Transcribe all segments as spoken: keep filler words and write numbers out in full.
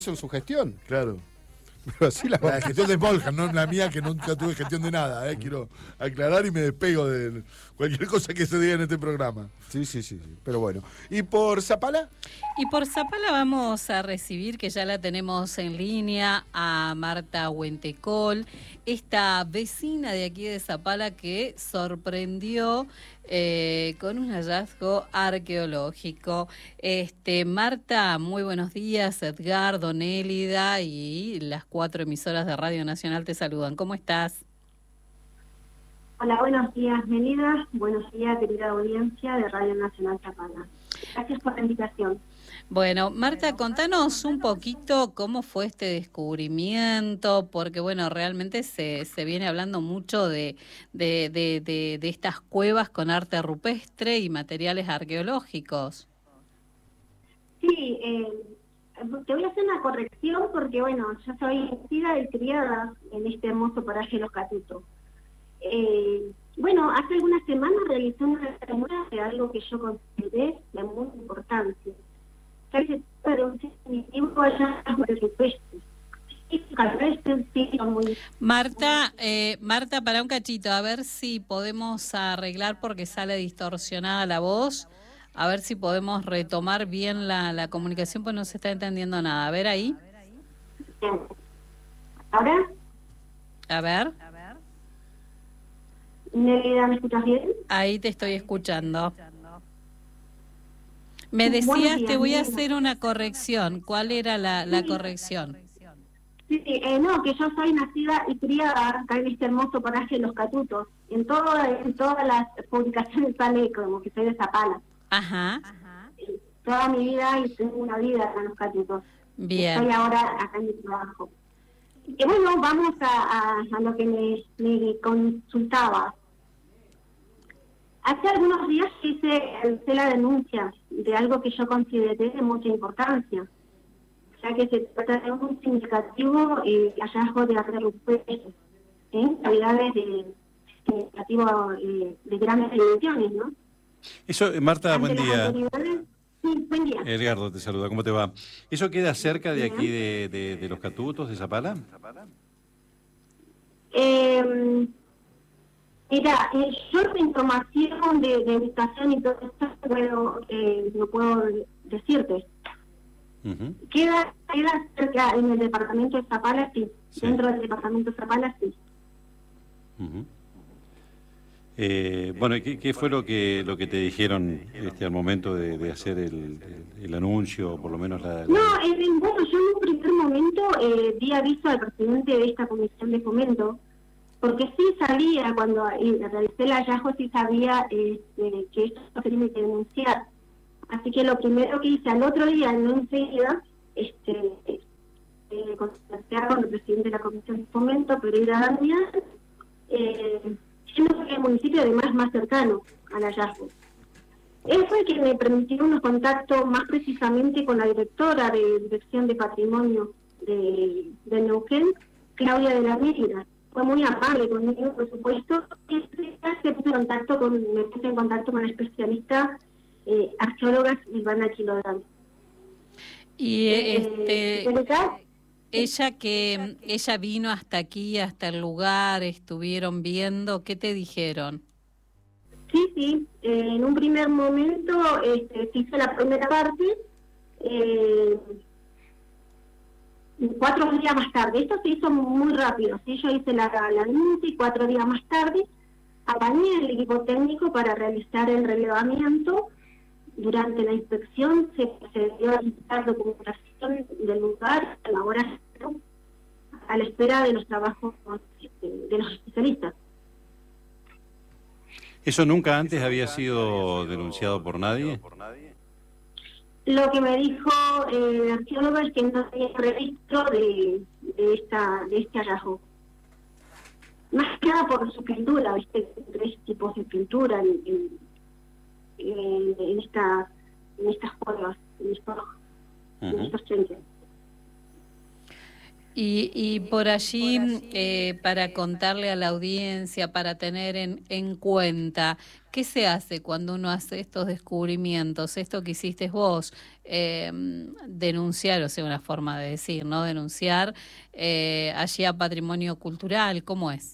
en su gestión. Claro. Pero así la, la gestión de Smoljan, no la mía, que nunca tuve gestión de nada, ¿eh? Quiero aclarar y me despego de cualquier cosa que se diga en este programa. Sí, sí, sí, sí. Pero bueno. ¿Y por Zapala? Y por Zapala vamos a recibir, que ya la tenemos en línea, a Marta Huentecol, esta vecina de aquí de Zapala que sorprendió eh, con un hallazgo arqueológico. Este, Marta, muy buenos días. Edgardo, Nélida y las cuatro emisoras de Radio Nacional te saludan. ¿Cómo estás? Hola, buenos días, Nélida. Buenos días, querida audiencia de Radio Nacional Zapala. Gracias por la invitación. Bueno, Marta, contanos un poquito cómo fue este descubrimiento, porque bueno, realmente se, se viene hablando mucho de, de, de, de, de estas cuevas con arte rupestre y materiales arqueológicos. Sí, eh, te voy a hacer una corrección porque bueno, yo soy nacida y criada en este hermoso paraje de Los Catutos. Eh, bueno, hace algunas semanas realicé una reunión de algo que yo consideré de mucha importancia. Que se trata de un distintivo allá de rupestres. Marta, eh, Marta, para un cachito, a ver si podemos arreglar porque sale distorsionada la voz, a ver si podemos retomar bien la, la comunicación, pues no se está entendiendo nada. A ver ahí. ¿Ahora? A ver. Nélida, ¿me escuchas bien? Ahí te estoy escuchando. Me decías, días, te voy a hacer una corrección. ¿Cuál era la, la corrección? Sí, sí eh, no, que yo soy nacida y criada acá en este hermoso paraje de Los Catutos. En, todo, en todas las publicaciones sale como que soy de Zapala. Ajá. Toda mi vida y tengo una vida acá en Los Catutos. Bien. Estoy ahora acá en mi trabajo. Y bueno, vamos a, a, a lo que me, me consultaba. Hace algunos días hice, hice la denuncia de algo que yo consideré de mucha importancia, ya que se trata de un significativo eh, hallazgo de arte rupestre, ¿eh? Calidades de significativo eh, de grandes dimensiones, ¿no? Eso, Marta, buen día. Sí, buen día. Edgardo te saluda, ¿cómo te va? ¿Eso queda cerca de aquí de, de, de Los Catutos, de Zapala? Eh... Mira, eh, yo la información de, de ubicación y todo esto puedo, eh, no puedo decirte. Uh-huh. Queda, queda cerca en el departamento de Zapala, sí. sí. Dentro del departamento de Zapala, sí. Uh-huh. eh, bueno, ¿qué, ¿qué fue lo que lo que te dijeron este, al momento de, de hacer el, el, el anuncio, o por lo menos la... la... No, eh, bueno, yo en un primer momento eh, di aviso al presidente de esta comisión de fomento, porque sí sabía, cuando realicé el hallazgo, sí sabía este, que esto se tiene que denunciar. Así que lo primero que hice al otro día, no enseguida, este, eh, contactar con el presidente de la Comisión de Fomento, Pereira Damián, eh, siendo el municipio además más cercano al hallazgo. Él fue quien me permitió unos contactos más precisamente con la directora de Dirección de Patrimonio de, de Neuquén, Claudia de la Mérida. Fue muy amable conmigo, por supuesto, y se puso en contacto con, me puse en contacto con la especialista eh, arqueóloga Silvana Quilodán. Y eh, este, eh, ella que ella vino hasta aquí, hasta el lugar, estuvieron viendo, ¿qué te dijeron? Sí, sí, eh, en un primer momento este, se hizo la primera parte, eh, cuatro días más tarde. Esto se hizo muy rápido, ¿sí? Yo hice la, la denuncia y cuatro días más tarde apañé el equipo técnico para realizar el relevamiento. Durante la inspección se procedió a visitar documentación del lugar, elaborar a la espera de los trabajos de los especialistas. ¿Eso nunca antes había sido denunciado por nadie? Lo que me dijo eh, el arqueólogo es que no tenía registro de, de, esta, de este hallazgo. Más que nada por su pintura, ¿viste? Tres tipos de pintura en, en, en, en, esta, en estas cuevas, en estos, uh-huh. en estos centros. Y, y por allí, eh, para contarle a la audiencia, para tener en, en cuenta, ¿qué se hace cuando uno hace estos descubrimientos? Esto que hiciste vos, eh, denunciar, o sea, una forma de decir, ¿no? Denunciar eh, allí a Patrimonio Cultural, ¿cómo es?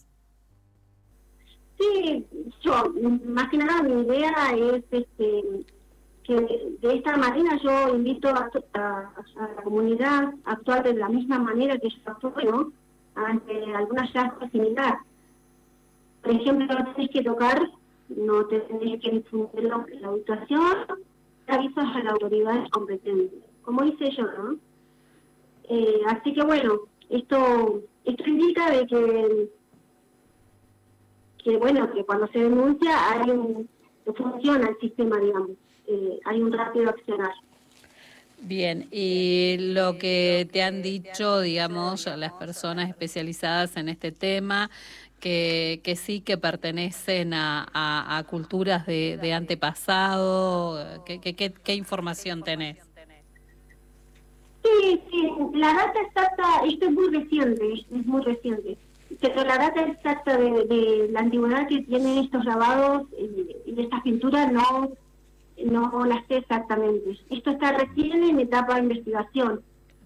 Sí, yo, más que nada mi idea es este, que de esta manera yo invito a, a, a la comunidad a actuar de la misma manera que yo actué, ¿no? Ante algún hallazgo similar. Por ejemplo, no tenés que tocar, no tenés que difundir la, la ubicación, avisos a la autoridad competente, como hice yo, ¿no? Eh, así que bueno, esto, esto indica de que que bueno, que cuando se denuncia hay un, que funciona el sistema, digamos, eh, hay un rápido accionar. Bien, y lo que te han dicho, digamos, a las personas especializadas en este tema, que, que sí que pertenecen a, a, a culturas de, de antepasado, ¿qué, qué, qué, qué información tenés? Sí, sí, la data exacta, esto es muy reciente, es muy reciente. Pero la data exacta de, de la antigüedad que tienen estos grabados y, y estas pinturas no, no las sé exactamente. Esto está recién en etapa de investigación.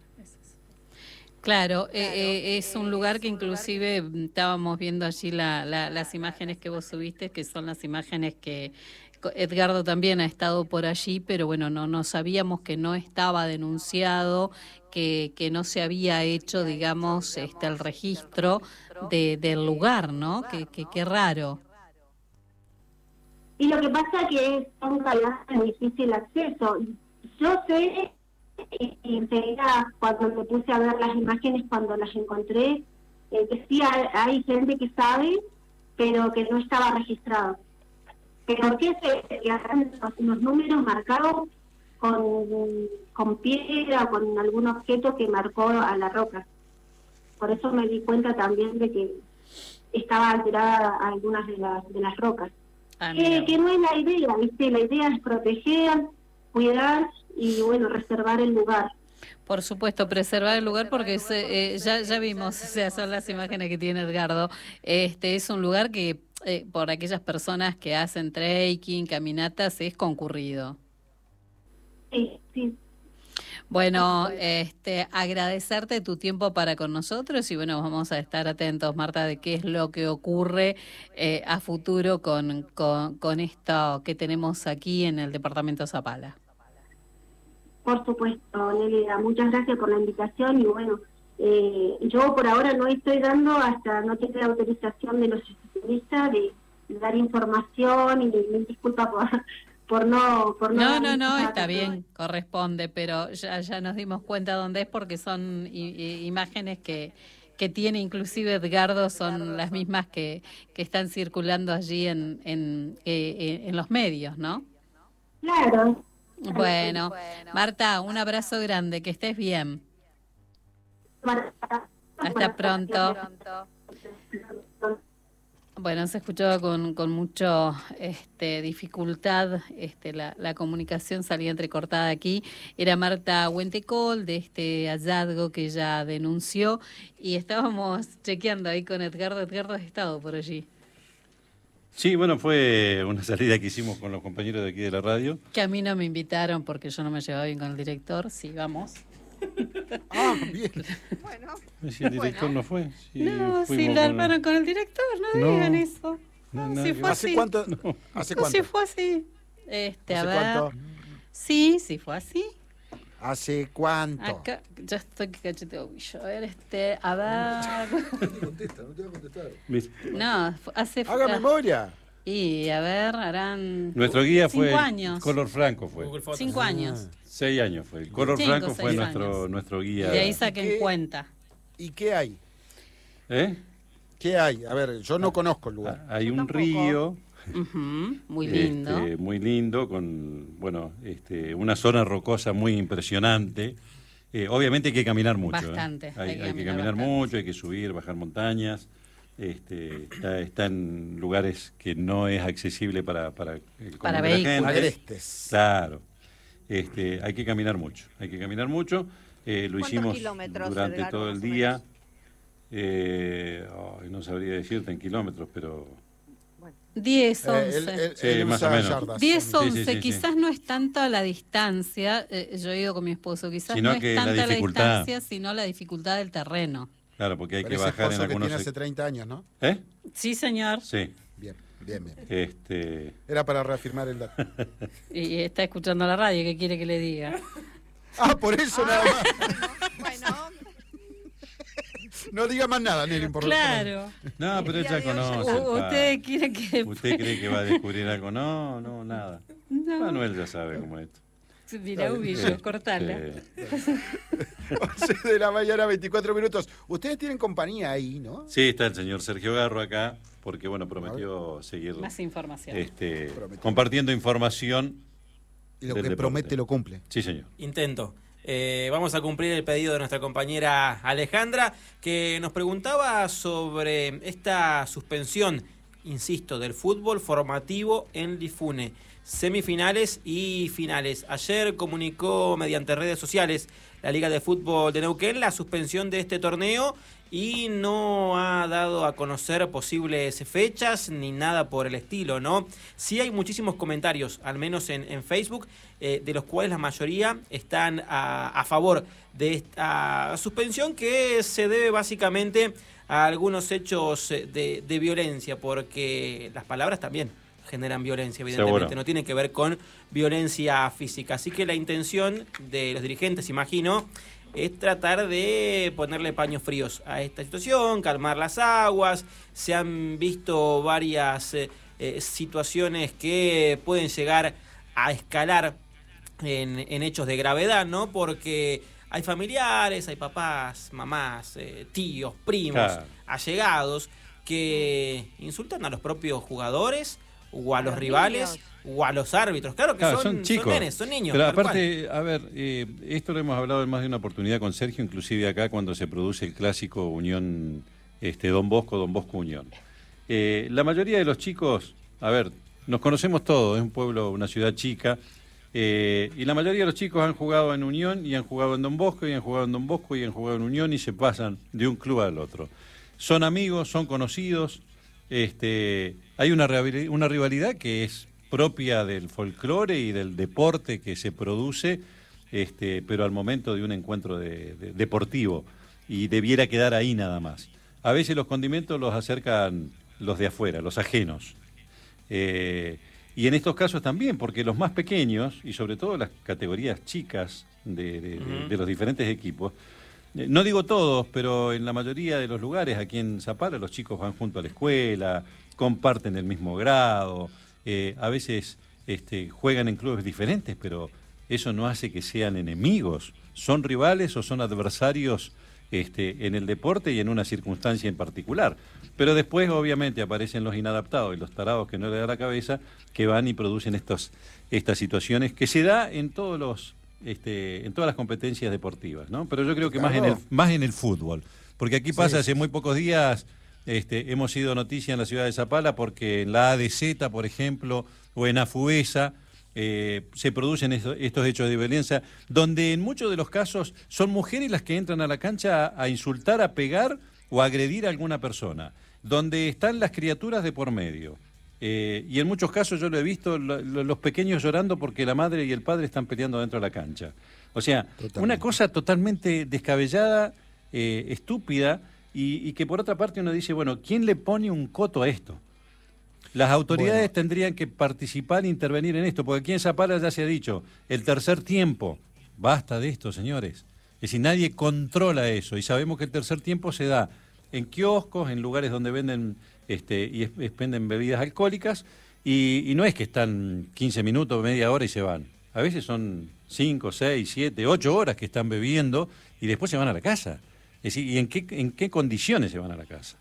Claro, eh, eh, es un lugar que inclusive estábamos viendo allí la, la, las imágenes que vos subiste, que son las imágenes que Edgardo también ha estado por allí, pero bueno, no, no sabíamos que no estaba denunciado, que, que no se había hecho, digamos, este el registro de, del lugar, ¿no? Que, que, que raro. Y lo que pasa es que son calidades de difícil acceso. Yo sé, y enseguida cuando me puse a ver las imágenes, cuando las encontré, eh, que sí hay, hay gente que sabe, pero que no estaba registrado. Pero que se quedaron unos números marcados con, con piedra o con algún objeto que marcó a la roca. Por eso me di cuenta también de que estaba alterada algunas de las, de las rocas. Ah, que, que no es la idea, ¿viste? La idea es proteger, cuidar y, bueno, reservar el lugar. Por supuesto, preservar el lugar porque es, eh, ya ya vimos, o sea, son las imágenes que tiene Edgardo. Este es un lugar que eh, por aquellas personas que hacen trekking, caminatas, es concurrido. Sí, sí. Bueno, este, agradecerte tu tiempo para con nosotros y bueno, vamos a estar atentos, Marta, de qué es lo que ocurre eh, a futuro con, con, con esto que tenemos aquí en el departamento Zapala. Por supuesto, Nelida, muchas gracias por la invitación y bueno, eh, yo por ahora no estoy dando hasta no tenga la autorización de los especialistas de, de dar información y me disculpa por, por no... Por no, no, no, no está bien, corresponde, pero ya, ya nos dimos cuenta dónde es porque son i, i, imágenes que, que tiene inclusive Edgardo, son las mismas que, que están circulando allí en, en, eh, en los medios, ¿no? Claro. Bueno, Marta, un abrazo grande, que estés bien. Hasta pronto. Bueno, se escuchaba con, con mucho este, dificultad, este, la, la comunicación salía entrecortada aquí. Era Marta Huentecol de este hallazgo que ella denunció y estábamos chequeando ahí con Edgardo. Edgardo, ¿has estado por allí? Sí, bueno, fue una salida que hicimos con los compañeros de aquí de la radio. Que a mí no me invitaron porque yo no me llevaba bien con el director. Sí, vamos. Ah, bien. Bueno. Si el director bueno. no fue. Si no, si lo armaron con el director, no, no digan eso. No, no, si fue ¿Hace así. cuánto? No. ¿Hace cuánto? No, si fue así. Este, ¿Hace a ver. cuánto? Sí, sí fue así. ¿Hace cuánto? Acá, ya estoy que cacheteo. A ver, este, a ver. No te contesta, no te va a contestar. No, hace. Haga memoria. Y a ver, harán. Nuestro guía cinco fue. años. Color Franco fue. Cinco años. Ah. Seis años fue. El Color Cinco, Franco fue nuestro, años. nuestro guía. Y de ahí saquen ¿Qué? cuenta. ¿Y qué hay? ¿Eh? ¿Qué hay? A ver, yo no conozco el lugar. Hay Yo un tampoco. río. Uh-huh, muy lindo. Este, muy lindo, con bueno, este, una zona rocosa muy impresionante. Eh, obviamente hay que caminar mucho. Bastante. ¿eh? Hay, hay que hay que caminar caminar bastante. mucho, hay que subir, bajar montañas. Este, está, está en lugares que no es accesible para, para el común Para de la vehículos. gente. Agrestes. Claro. Este, hay que caminar mucho, hay que caminar mucho. Eh, lo ¿Cuántos hicimos kilómetros, durante Edgardo, todo el más o día. menos? Eh, ay, no sabría decirte en kilómetros, pero... diez, Eh, él- once. él- Sí, él más usa o menos. yardas. diez, sí, once, sí, sí. quizás no es tanto la distancia, eh, yo he ido con mi esposo, quizás Sino no es que la tanta la, dificultad. distancia, sino la dificultad del terreno. Claro, porque hay Pero que ese bajar en esposo que algunos... tiene hace treinta años, ¿no? ¿Eh? Sí, señor. Sí. Bien, bien, bien. Este... Era para reafirmar el dato. Y está escuchando la radio, ¿qué quiere que le diga? Ah, por eso nada más. Bueno, No diga más nada, Nelly, por Claro. No, pero El día ella de hoy ya conoce. U- el pa- ¿Usted quiere que ¿Usted cree que va a descubrir algo? No, no, nada. No. Manuel ya sabe cómo es esto. dirá Ubillo, Eh, cortala? eh, once de la mañana, veinticuatro minutos. Ustedes tienen compañía ahí, ¿no? Sí, está el señor Sergio Garro acá, porque bueno, prometió seguir Más información. este, Prometió. compartiendo información. Y lo del que deporte. promete lo cumple. Sí, señor. Intento. Eh, vamos a cumplir el pedido de nuestra compañera Alejandra, que nos preguntaba sobre esta suspensión, insisto, del fútbol formativo en Lifune. Semifinales y finales. Ayer comunicó mediante redes sociales la Liga de Fútbol de Neuquén la suspensión de este torneo y no ha dado a conocer posibles fechas ni nada por el estilo, ¿no? Sí hay muchísimos comentarios, al menos en, en Facebook, eh, de los cuales la mayoría están a, a favor de esta suspensión, que se debe básicamente a algunos hechos de, de violencia, porque las palabras también generan violencia, evidentemente, Seguro. no tiene que ver con violencia física. Así que la intención de los dirigentes, imagino, es tratar de ponerle paños fríos a esta situación, calmar las aguas. Se han visto varias eh, eh, situaciones que pueden llegar a escalar en, en hechos de gravedad, ¿no? Porque hay familiares, hay papás, mamás, eh, tíos, primos, Claro. allegados, que insultan a los propios jugadores o a, A los, los rivales niños. o a los árbitros. Claro que Claro, son, son chicos. son nenes, son niños. Pero tal cual. aparte, a ver, eh, esto lo hemos hablado en más de una oportunidad con Sergio, inclusive acá cuando se produce el clásico Unión este, Don Bosco, Don Bosco Unión. Eh, la mayoría de los chicos, a ver, nos conocemos todos, es un pueblo, una ciudad chica, eh, y la mayoría de los chicos han jugado en Unión y han jugado en Don Bosco y han jugado en Don Bosco y han jugado en Unión y se pasan de un club al otro. Son amigos, son conocidos, este, hay una, rehabili- una rivalidad que es propia del folclore y del deporte que se produce, este, pero al momento de un encuentro de- de- deportivo, y debiera quedar ahí nada más. A veces los condimentos los acercan los de afuera, los ajenos. Eh, y en estos casos también, porque los más pequeños, y sobre todo las categorías chicas de, de- de- Ujú. de los diferentes equipos, eh, no digo todos, pero en la mayoría de los lugares, aquí en Zapala, los chicos van junto a la escuela, comparten el mismo grado, eh, a veces este, juegan en clubes diferentes, pero eso no hace que sean enemigos, son rivales o son adversarios este, en el deporte y en una circunstancia en particular. Pero después, obviamente, aparecen los inadaptados y los tarados que no le da la cabeza, que van y producen estos, estas situaciones que se da en todos los, este, en todas las competencias deportivas, ¿no? Pero yo creo que más en el, Claro. más en el fútbol, porque aquí pasa Sí. hace muy pocos días. Este, hemos sido noticia en la ciudad de Zapala porque en la A D Z, por ejemplo, o en Afuesa, eh, se producen estos, estos hechos de violencia, donde en muchos de los casos son mujeres las que entran a la cancha a, a insultar, a pegar o a agredir a alguna persona, donde están las criaturas de por medio. Eh, y en muchos casos yo lo he visto, lo- lo- los pequeños llorando porque la madre y el padre están peleando dentro de la cancha. O sea, Totalmente. una cosa totalmente descabellada, eh, estúpida, y, y que por otra parte uno dice, bueno, ¿quién le pone un coto a esto? Las autoridades Bueno. tendrían que participar e intervenir en esto, porque aquí en Zapala ya se ha dicho, el tercer tiempo, basta de esto, señores. Es decir, nadie controla eso, y sabemos que el tercer tiempo se da en kioscos, en lugares donde venden este, y es- expenden bebidas alcohólicas, y, y no es que están quince minutos, media hora y se van. A veces son cinco, seis, siete, ocho horas que están bebiendo y después se van a la casa. Es decir, ¿y en qué, en qué condiciones se van a la casa?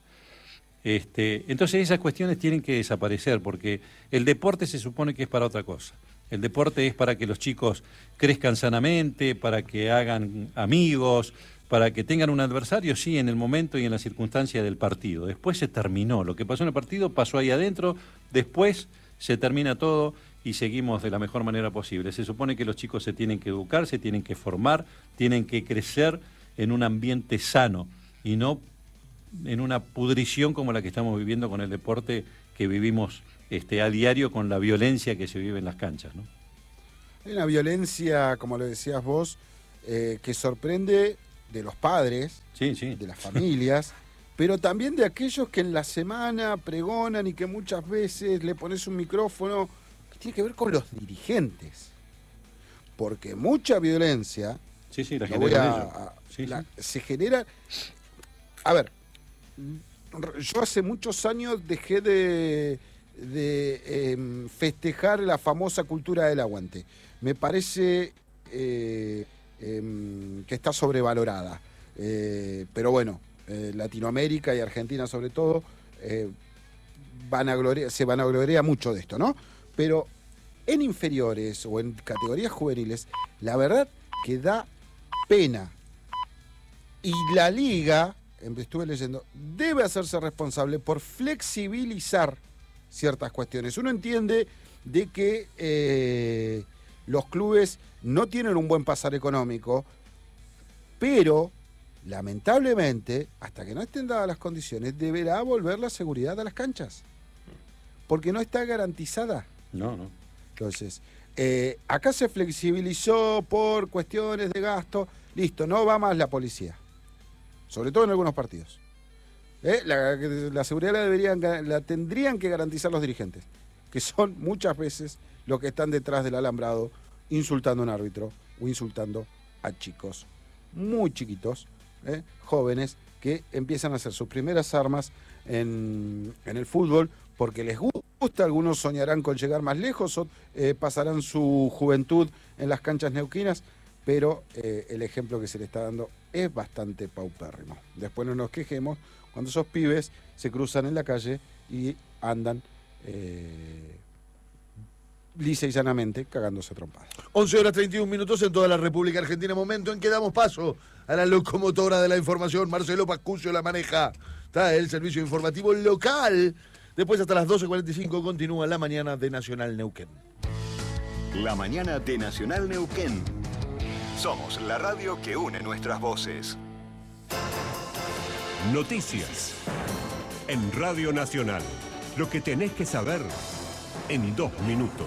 Este, entonces esas cuestiones tienen que desaparecer, porque el deporte se supone que es para otra cosa. El deporte es para que los chicos crezcan sanamente, para que hagan amigos, para que tengan un adversario, sí, en el momento y en la circunstancia del partido. Después se terminó. Lo que pasó en el partido pasó ahí adentro, después se termina todo y seguimos de la mejor manera posible. Se supone que los chicos se tienen que educar, se tienen que formar, tienen que crecer en un ambiente sano y no en una pudrición como la que estamos viviendo con el deporte que vivimos este, a diario, con la violencia que se vive en las canchas, ¿no? Hay una violencia, como lo decías vos, eh, que sorprende de los padres, sí, sí. de las familias, pero también de aquellos que en la semana pregonan y que muchas veces le pones un micrófono que tiene que ver con los dirigentes. Porque mucha violencia sí, sí, la no voy a, a, sí, la, sí. se genera... A ver, yo hace muchos años dejé de, de eh, festejar la famosa cultura del aguante. Me parece eh, eh, que está sobrevalorada. Eh, pero bueno, eh, Latinoamérica y Argentina sobre todo eh, van a gloria, se van a gloriar mucho de esto, ¿no? Pero en inferiores o en categorías juveniles, la verdad que da pena. Y la liga, estuve leyendo, debe hacerse responsable por flexibilizar ciertas cuestiones. Uno entiende de que eh, los clubes no tienen un buen pasar económico, pero lamentablemente, hasta que no estén dadas las condiciones, deberá volver la seguridad a las canchas, porque no está garantizada. No, no. Entonces, eh, acá se flexibilizó por cuestiones de gasto, listo, no va más la policía, sobre todo en algunos partidos. Eh, la, la seguridad la, deberían, la tendrían que garantizar los dirigentes, que son muchas veces los que están detrás del alambrado insultando a un árbitro o insultando a chicos muy chiquitos, eh, jóvenes, que empiezan a hacer sus primeras armas en, en el fútbol porque les gusta. Algunos soñarán con llegar más lejos, o, eh, pasarán su juventud en las canchas neuquinas, pero eh, el ejemplo que se le está dando es bastante paupérrimo. Después no nos quejemos cuando esos pibes se cruzan en la calle y andan eh, lisa y llanamente cagándose trompadas. once horas treinta y un minutos en toda la República Argentina, momento en que damos paso a la locomotora de la información. Marcelo Pascucio la maneja. Está el servicio informativo local. Después hasta las doce cuarenta y cinco continúa la mañana de Nacional Neuquén. La mañana de Nacional Neuquén. Somos la radio que une nuestras voces. Noticias. En Radio Nacional. Lo que tenés que saber en dos minutos.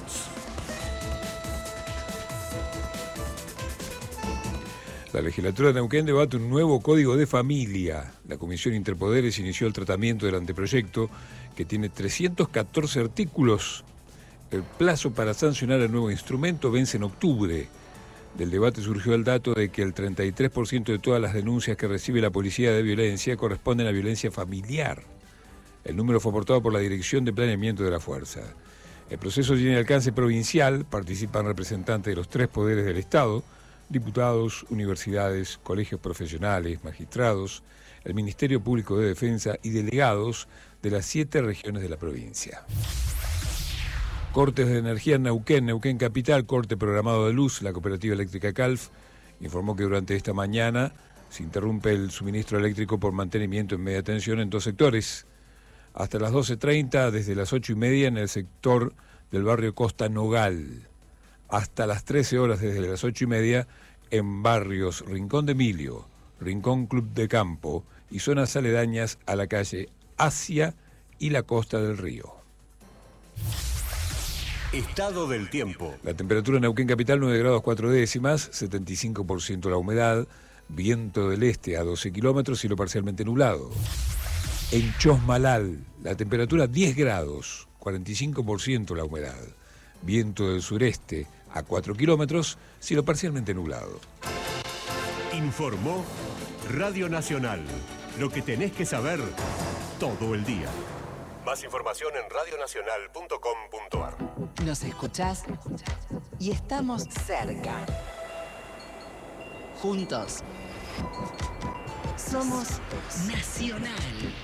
La legislatura de Neuquén debate un nuevo código de familia. La Comisión Interpoderes inició el tratamiento del anteproyecto, que tiene trescientos catorce artículos. El plazo para sancionar el nuevo instrumento vence en octubre. Del debate surgió el dato de que el treinta y tres por ciento de todas las denuncias que recibe la policía de violencia corresponden a violencia familiar. El número fue aportado por la Dirección de Planeamiento de la Fuerza. El proceso tiene alcance provincial, participan representantes de los tres poderes del Estado, diputados, universidades, colegios profesionales, magistrados, el Ministerio Público de Defensa y delegados de las siete regiones de la provincia. Cortes de energía en Neuquén, Neuquén Capital, corte programado de luz. La Cooperativa Eléctrica Calf informó que durante esta mañana se interrumpe el suministro eléctrico por mantenimiento en media tensión en dos sectores. Hasta las doce treinta, desde las ocho y media en el sector del barrio Costa Nogal. Hasta las trece horas desde las ocho y media en barrios Rincón de Emilio, Rincón Club de Campo y zonas aledañas a la calle Asia y la Costa del Río. Estado del tiempo. La temperatura en Neuquén Capital nueve grados cuatro décimas, setenta y cinco por ciento la humedad, viento del este a doce kilómetros, cielo parcialmente nublado. En Chosmalal, la temperatura diez grados, cuarenta y cinco por ciento la humedad, viento del sureste a cuatro kilómetros, cielo parcialmente nublado. Informó Radio Nacional. Lo que tenés que saber todo el día. Más información en radionacional punto com punto ar. Nos escuchás y estamos cerca. Juntos. Somos Nacional.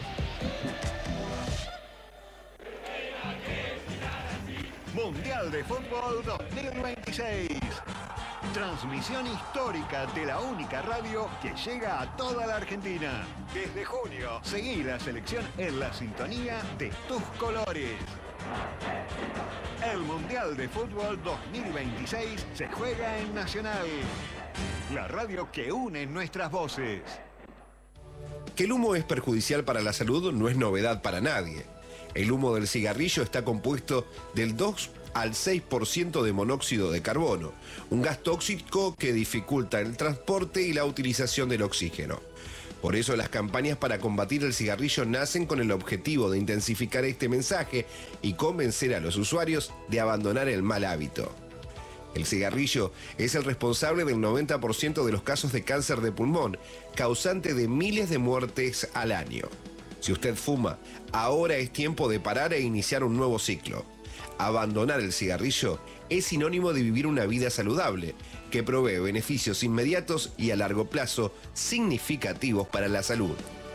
Mundial de Fútbol dos mil veintiséis. Transmisión histórica de la única radio que llega a toda la Argentina. Desde junio, seguí la selección en la sintonía de tus colores. El Mundial de Fútbol dos mil veintiséis se juega en Nacional, la radio que une nuestras voces. Que el humo es perjudicial para la salud no es novedad para nadie. El humo del cigarrillo está compuesto del dos al seis por ciento de monóxido de carbono, un gas tóxico que dificulta el transporte y la utilización del oxígeno. Por eso las campañas para combatir el cigarrillo nacen con el objetivo de intensificar este mensaje y convencer a los usuarios de abandonar el mal hábito. El cigarrillo es el responsable del noventa por ciento de los casos de cáncer de pulmón, causante de miles de muertes al año. Si usted fuma, ahora es tiempo de parar e iniciar un nuevo ciclo. Abandonar el cigarrillo es sinónimo de vivir una vida saludable, que provee beneficios inmediatos y a largo plazo significativos para la salud.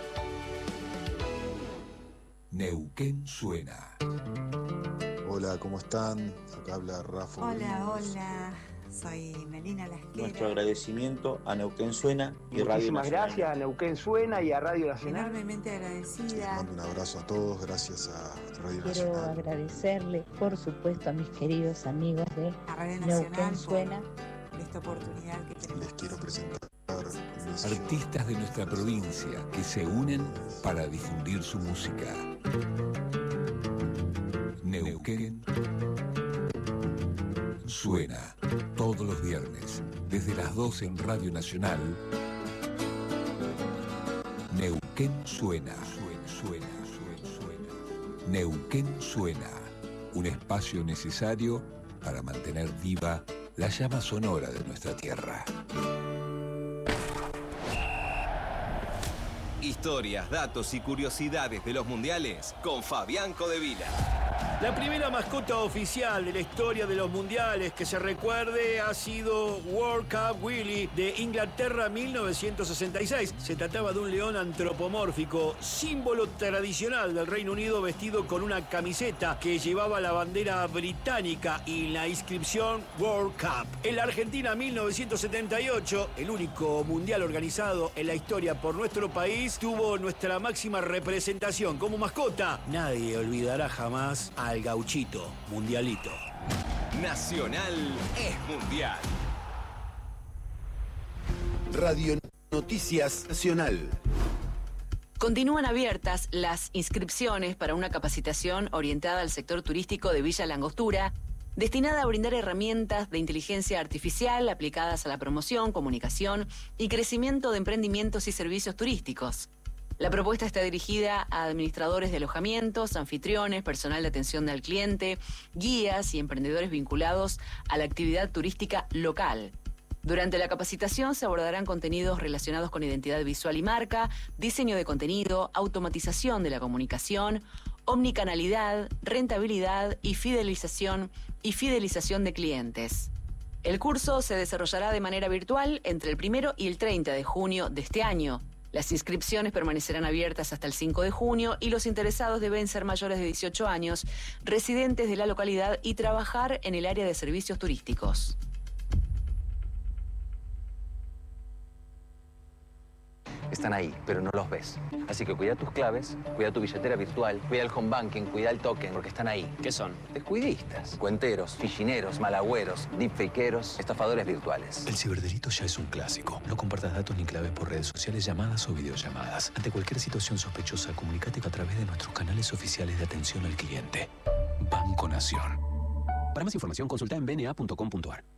Neuquén suena. Hola, ¿cómo están? Acá habla Rafa. Hola, hola. Soy Melina Lasquera. Nuestro agradecimiento a Neuquén Suena y Radio Muchísimas Nacional. gracias a Neuquén Suena y a Radio Nacional. Enormemente agradecida. Les mando un abrazo a todos, gracias a Radio Quiero Nacional. agradecerle, por supuesto, a mis queridos amigos de A Radio Neuquén Nacional Suena. por esta oportunidad que tenemos. Les quiero presentar mis Artistas de nuestra provincia que se unen para difundir su música. Neuquén suena todos los viernes desde las doce en Radio Nacional. Neuquén suena, suena, suena, suena, suena. Neuquén suena, un espacio necesario para mantener viva la llama sonora de nuestra tierra. Historias, datos y curiosidades de los mundiales con Fabián Codevila. La primera mascota oficial de la historia de los mundiales que se recuerde ha sido World Cup Willy de Inglaterra mil novecientos sesenta y seis. Se trataba de un león antropomórfico, símbolo tradicional del Reino Unido, vestido con una camiseta que llevaba la bandera británica y la inscripción World Cup. En la Argentina mil novecientos setenta y ocho, el único mundial organizado en la historia por nuestro país, tuvo nuestra máxima representación como mascota. Nadie olvidará jamás al gauchito mundialito. Nacional es mundial. Radio Noticias Nacional. Continúan abiertas las inscripciones para una capacitación orientada al sector turístico de Villa Langostura, destinada a brindar herramientas de inteligencia artificial aplicadas a la promoción, comunicación y crecimiento de emprendimientos y servicios turísticos. La propuesta está dirigida a administradores de alojamientos, anfitriones, personal de atención al cliente, guías y emprendedores vinculados a la actividad turística local. Durante la capacitación se abordarán contenidos relacionados con identidad visual y marca, diseño de contenido, automatización de la comunicación, omnicanalidad, rentabilidad y fidelización y fidelización de clientes. El curso se desarrollará de manera virtual entre el primero y el treinta de junio de este año. Las inscripciones permanecerán abiertas hasta el cinco de junio y los interesados deben ser mayores de dieciocho años, residentes de la localidad y trabajar en el área de servicios turísticos. Están ahí, pero no los ves. Así que cuida tus claves, cuida tu billetera virtual, cuida el home banking, cuida el token, porque están ahí. ¿Qué son? Descuidistas, cuenteros, fichineros, malagüeros, deepfakeros, estafadores virtuales. El ciberdelito ya es un clásico. No compartas datos ni claves por redes sociales, llamadas o videollamadas. Ante cualquier situación sospechosa, comunícate a través de nuestros canales oficiales de atención al cliente. Banco Nación. Para más información, consulta en b n a punto com punto a r.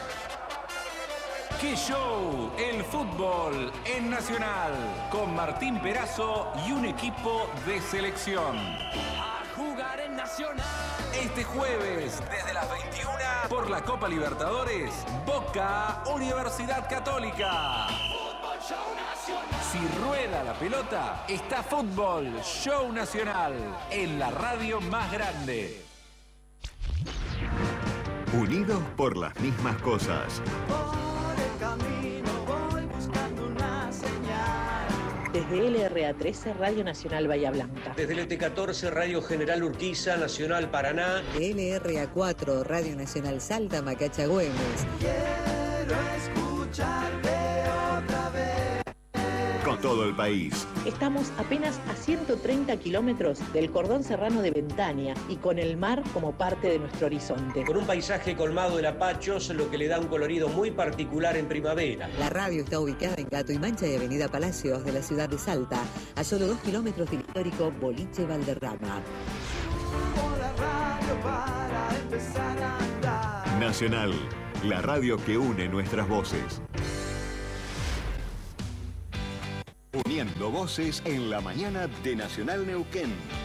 ¡Qué show! El fútbol en Nacional, con Martín Perazo y un equipo de selección. A jugar en Nacional. Este jueves, desde las veintiuna, por la Copa Libertadores, Boca Universidad Católica. Fútbol Show Nacional. Si rueda la pelota, está Fútbol Show Nacional, en la radio más grande. Unidos por las mismas cosas. Camino voy buscando una señal. Desde L R A trece, Radio Nacional Bahía Blanca. Desde el E T catorce, Radio General Urquiza, Nacional Paraná. De L R A cuatro, Radio Nacional Salta, Macacha Güemes. Quiero escucharte otra vez. Con todo el país. Estamos apenas a ciento treinta kilómetros del cordón serrano de Ventania y con el mar como parte de nuestro horizonte. Con un paisaje colmado de lapachos, lo que le da un colorido muy particular en primavera. La radio está ubicada en Gato y Mancha y Avenida Palacios de la ciudad de Salta, a solo dos kilómetros del histórico Boliche Valderrama. Nacional, la radio que une nuestras voces. Uniendo voces en la mañana de Nacional Neuquén.